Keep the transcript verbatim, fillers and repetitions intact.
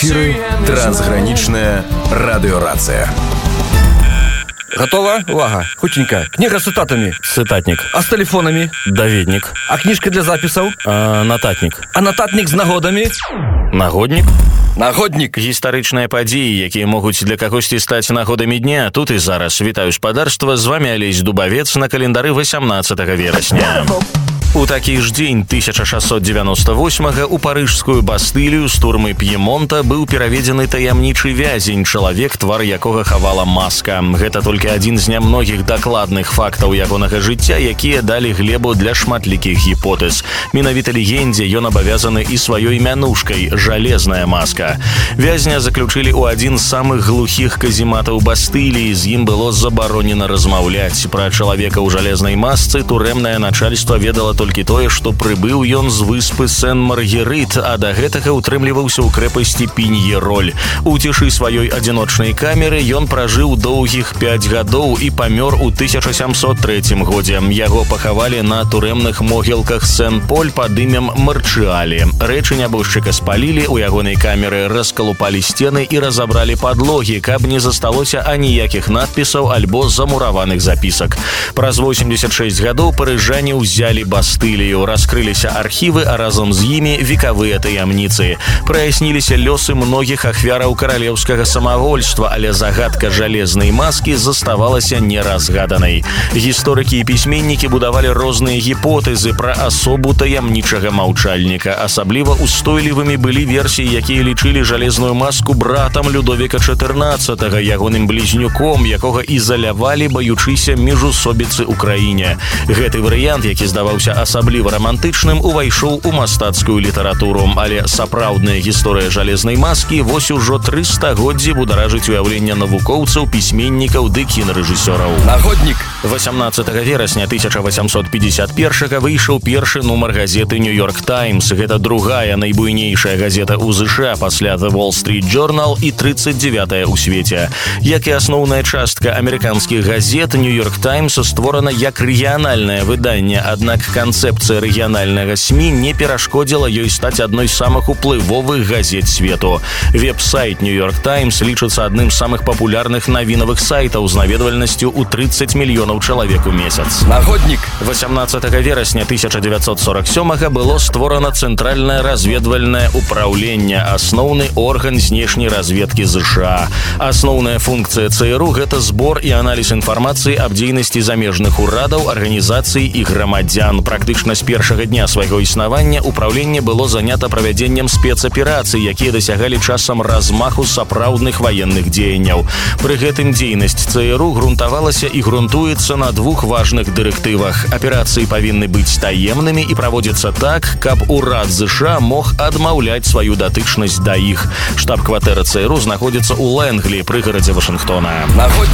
эфіры трансгранічная радыёрацыя. Готова? Увага. Хутенько. Книга с цитатами. Цитатник. А с телефонами? Даведник. А книжка для записаў? А, нататник. А нататник з нагодамі? Нагодник. Нагодник. Гістарычныя падзеі, якія могуць для кагосьці стаць нагодамі дня. Тут і зараз. Вітаю спадарства. З вами Алесь Дубавец на календары восемнадцатого верасня. У такі ж дзень тысяча шестьсот девяносто восьмого у парыжскую бастылію з турмы П'емонта быў пераведзены таямнічы вязень, чалавек, твар якога хавала маска. Гэта толькі адзін з нямногіх дакладных фактаў ягонага жыцця, якія далі глебу для шматлікіх гіпотэз. Менавіта легендзе ён абавязаны і сваёй мянушкай «Жалезная маска». Вязня заключылі ў адзін з самых глухіх казематаў бастыліі, з ім было забаронена размаўляць. Пра чалавека ў жалезнай масцы турэмнае начальства ведала толькі тое, што прыбыў ён з выспы Сен-Маргерит, а да гэтага утрымліваўся ў крэпасці Піньероль. У цішы сваёй адзіночнай камеры ён пражыў доўгіх пяць гадоў і памёр у тысяча сямсот трэцім годзе. Яго пахавалі на турэмных могілках Сен-Поль пад імем Марчыалі. Рэчы нябожчыка спалілі, у ягонай камеры раскалупалі сцены і разабралі падлогі, каб не засталося аніякіх надпісаў альбо замураваных запісак. Праз восемьдесят шесть гадоў парыжане ўзялі бастылію. Стылію, раскрыліся архівы, а разам з імі векавыя таямніцы. Праясніліся лёсы многіх ахвяраў каралеўскага самавольства, але загадка жалезнай маскі заставалася неразгаданай. Гісторыкі і пісьменнікі будавалі розныя гіпотэзы пра асобу таямнічага маўчальніка. Асабліва устойлівымі былі версіі, якія лічылі жалезную маску братам Людовіка чатырнаццатага, ягоным блізнюком, якога ізалявалі, баючыся міжусобіцы ў краіне. Гэты варыянт, які здаваўся асабліва рамантычным, увайшоў у мастацкую літаратуру, але сапраўдная гісторыя жалезнай маскі вось ужо тры стагоддзі бударажыць уяўленне навукоўцаў, пісьменнікаў ды кінарэжысёраў. Нагодник. восемнадцатого верасня тысяча восемьсот пятьдесят первого выйшаў першы нумар газеты «Нью-Йорк Таймс». Гэта другая найбуйнейшая газета ў ЗША пасля «The Wall Street Journal» і тридцать девятая ў свеце. Як і асноўная частка амерыканскіх газет, «Нью-Йорк Таймс» створана як рэгіянальнае выданне, аднак канцэпцыя рэгіянальнага СМІ не перашкодзіла ёй стаць адной з самых уплывовых газет свету. Веб-сайт «Нью-Йорк Таймс» лічыцца адным з самых папулярных навінавых сайтаў з наведвальнасцю ў тридцать мільёнаў чалавек у месяц. Нагодник. восемнадцатого верасня тысяча девятьсот сорок сёмого было створана Цэнтральнае разведвальнае ўпраўленне, асноўны орган знешняй разведкі ЗША. Асноўная функцыя ЦРУ – гэта збор і аналіз інфармацыі аб дзейнасці замежных урадаў, арганізацый і грамадзян. Практычна з першага дня свайго існавання ўпраўленне было занята правядзеннем спецаперацый, якія дасягалі часам размаху сапраўдных ваенных дзеянняў. Пры гэтым дзейнасць ЦРУ грунтавалася і грунтуецца на двух важных дырэктывах. Аперацыі павінны быць таемнымі і праводзіцца так, каб урад ЗША мог адмаўляць сваю датычнасць да іх. Штаб-кватэра ЦРУ знаходзіцца ў Лэнглі, прыгарадзе Вашынгтона.